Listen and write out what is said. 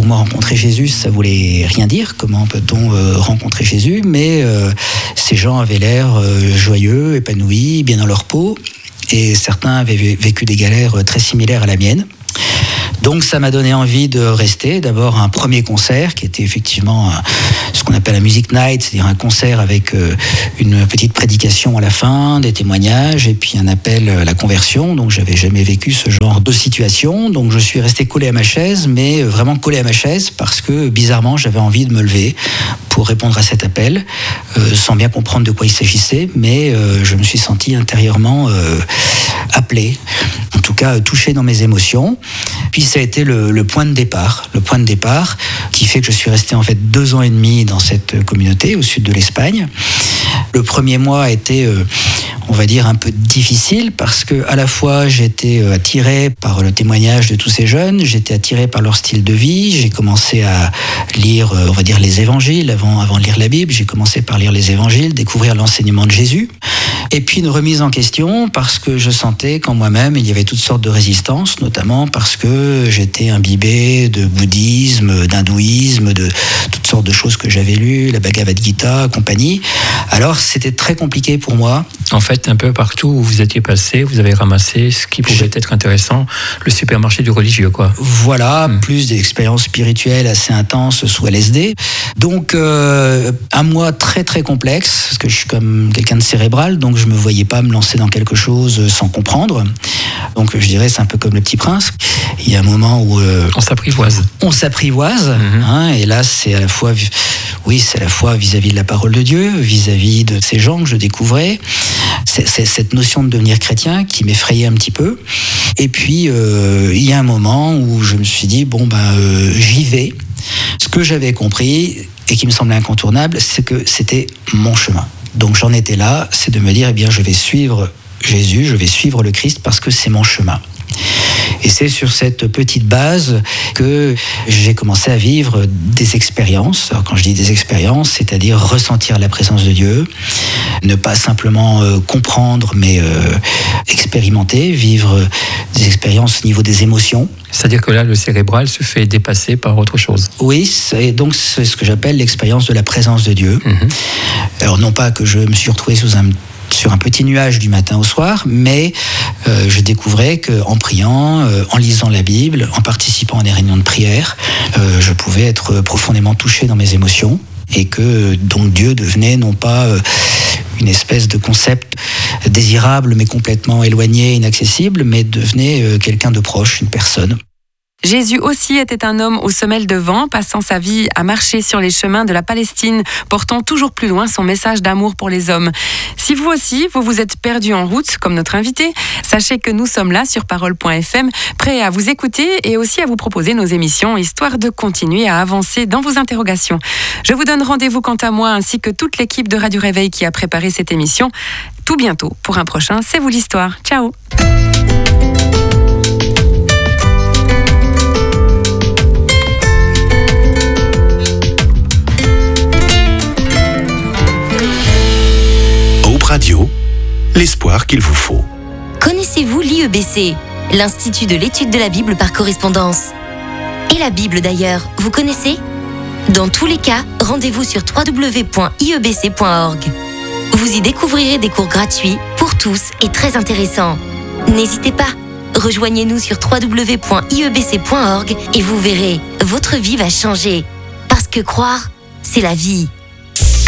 moi, rencontrer Jésus, ça voulait rien dire. Comment peut-on rencontrer Jésus? Mais ces gens avaient l'air joyeux, épanouis, bien dans leur peau. Et certains avaient vécu des galères très similaires à la mienne. Donc ça m'a donné envie de rester. D'abord un premier concert qui était effectivement ce qu'on appelle un music night, c'est-à-dire un concert avec une petite prédication à la fin, des témoignages et puis un appel à la conversion. Donc j'avais jamais vécu ce genre de situation. Donc je suis resté collé à ma chaise, mais vraiment collé à ma chaise parce que bizarrement j'avais envie de me lever pour répondre à cet appel, sans bien comprendre de quoi il s'agissait, mais je me suis senti intérieurement appelé, en tout cas touché dans mes émotions. Puis ça a été le point de départ qui fait que je suis resté en fait 2 ans et demi dans cette communauté au sud de l'Espagne. Le premier mois a été, on va dire, un peu difficile parce que à la fois j'étais attiré par le témoignage de tous ces jeunes, j'étais attiré par leur style de vie, j'ai commencé à lire, on va dire, les évangiles avant de lire la Bible, j'ai commencé par lire les évangiles, découvrir l'enseignement de Jésus. Et puis une remise en question parce que je sentais qu'en moi-même il y avait toutes sortes de résistances, notamment parce que j'étais imbibé de bouddhisme, d'hindouisme, de toutes sortes de choses que j'avais lues, la Bhagavad Gita, compagnie. Alors c'était très compliqué pour moi. En fait, un peu partout où vous étiez passé, vous avez ramassé ce qui pouvait être intéressant, le supermarché du religieux, quoi. Voilà, plus des expériences spirituelles assez intenses sous LSD. Donc un mois très très complexe, parce que je suis comme quelqu'un de cérébral, donc je me voyais pas me lancer dans quelque chose sans comprendre. Donc je dirais c'est un peu comme le Petit Prince. Il y a un moment où on s'apprivoise. Et là c'est à la fois vis-à-vis de la parole de Dieu, vis-à-vis de ces gens que je découvrais. C'est cette notion de devenir chrétien qui m'effrayait un petit peu. Et puis il y a un moment où je me suis dit j'y vais. Ce que j'avais compris et qui me semblait incontournable, c'est que c'était mon chemin. Donc j'en étais là, c'est de me dire je vais suivre Jésus, je vais suivre le Christ parce que c'est mon chemin. Et c'est sur cette petite base que j'ai commencé à vivre des expériences. Alors quand je dis des expériences, c'est-à-dire ressentir la présence de Dieu, ne pas simplement comprendre, mais expérimenter, vivre des expériences au niveau des émotions. C'est-à-dire que là, le cérébral se fait dépasser par autre chose. Oui, et donc c'est ce que j'appelle l'expérience de la présence de Dieu. Alors non pas que je me suis retrouvé sur un petit nuage du matin au soir, mais je découvrais qu'en priant, en lisant la Bible, en participant à des réunions de prière, je pouvais être profondément touché dans mes émotions et que donc Dieu devenait non pas une espèce de concept désirable mais complètement éloigné, inaccessible, mais devenait quelqu'un de proche, une personne. Jésus aussi était un homme aux semelles de vent, passant sa vie à marcher sur les chemins de la Palestine, portant toujours plus loin son message d'amour pour les hommes. Si vous aussi, vous vous êtes perdu en route, comme notre invité, sachez que nous sommes là sur parole.fm, prêts à vous écouter et aussi à vous proposer nos émissions, histoire de continuer à avancer dans vos interrogations. Je vous donne rendez-vous quant à moi, ainsi que toute l'équipe de Radio Réveil qui a préparé cette émission, tout bientôt pour un prochain C'est vous l'histoire. Ciao. Radio, l'espoir qu'il vous faut. Connaissez-vous l'IEBC, l'Institut de l'étude de la Bible par correspondance? Et la Bible d'ailleurs, vous connaissez? Dans tous les cas, rendez-vous sur www.iebc.org. Vous y découvrirez des cours gratuits pour tous et très intéressants. N'hésitez pas, rejoignez-nous sur www.iebc.org et vous verrez, votre vie va changer. Parce que croire, c'est la vie.